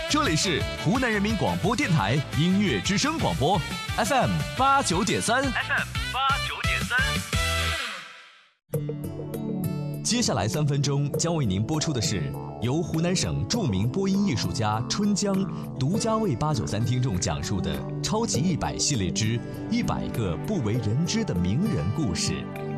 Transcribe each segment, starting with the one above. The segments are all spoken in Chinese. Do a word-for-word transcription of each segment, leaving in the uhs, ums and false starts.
这里是湖南人民广播电台音乐之声广播 F M 八九点三 F M 八九点三。接下来三分钟将为您播出的是由湖南省著名播音艺术家春江独家为八九三听众讲述的《超级一百》系列之一百个不为人知的名人故事。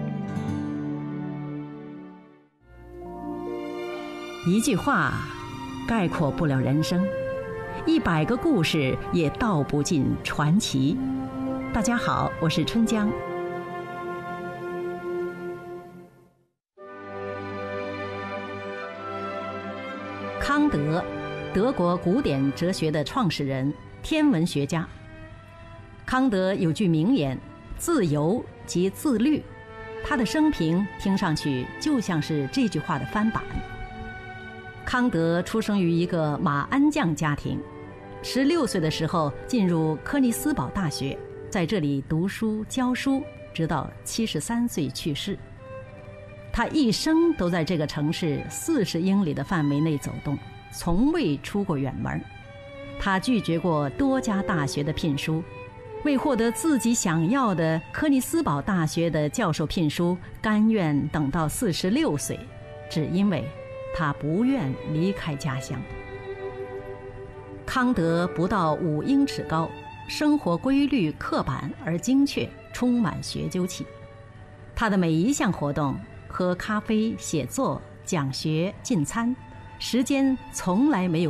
一句话概括不了人生，一百个故事也道不尽传奇。大家好，我是春江。康德，德国古典哲学的创始人，天文学家。康德有句名言：自由即自律。他的生平听上去就像是这句话的翻版。康德出生于一个马鞍匠家庭，十六岁的时候进入科尼斯堡大学，在这里读书教书，直到七十三岁去世。他一生都在这个城市四十英里的范围内走动，从未出过远门。他拒绝过多家大学的聘书，为获得自己想要的科尼斯堡大学的教授聘书，甘愿等到四十六岁，只因为他不愿离开家乡。康德不到五英尺高，生活规律刻板而精确，充满学究气。他的每一项活动，喝咖啡、写作、讲学、进餐，时间从来没有